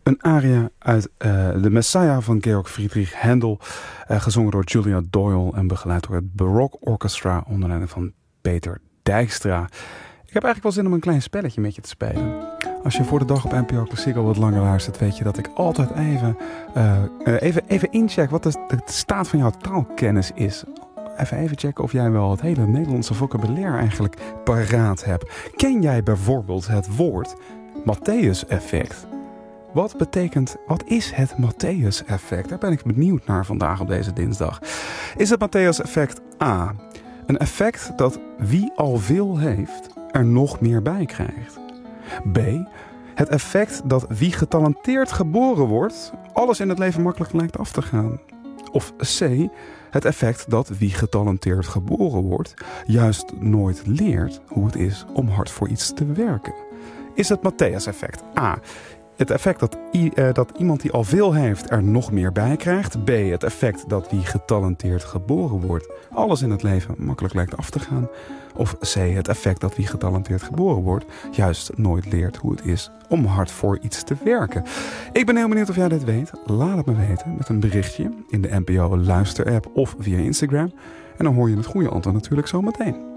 Een aria uit de Messiah van Georg Friedrich Händel, gezongen door Julia Doyle en begeleid door het Baroque Orchestra onder leiding van Peter Dijkstra. Ik heb eigenlijk wel zin om een klein spelletje met je te spelen. Als je voor de dag op NPO Klassiek al wat langer luistert, weet je dat ik altijd even incheck wat de staat van jouw taalkennis is. Even checken of jij wel het hele Nederlandse vocabulaire eigenlijk paraat hebt. Ken jij bijvoorbeeld het woord Matthäus-effect? Wat is het Matthäus-effect? Daar ben ik benieuwd naar vandaag op deze dinsdag. Is het Matthäus-effect A, een effect dat wie al veel heeft er nog meer bij krijgt? B, het effect dat wie getalenteerd geboren wordt alles in het leven makkelijk lijkt af te gaan? Of C, het effect dat wie getalenteerd geboren wordt juist nooit leert hoe het is om hard voor iets te werken? Is het Matthäus-effect A, het effect dat iemand die al veel heeft er nog meer bij krijgt? B, het effect dat wie getalenteerd geboren wordt alles in het leven makkelijk lijkt af te gaan? Of C, het effect dat wie getalenteerd geboren wordt juist nooit leert hoe het is om hard voor iets te werken? Ik ben heel benieuwd of jij dit weet. Laat het me weten met een berichtje in de NPO Luister-app of via Instagram. En dan hoor je het goede antwoord natuurlijk zo meteen.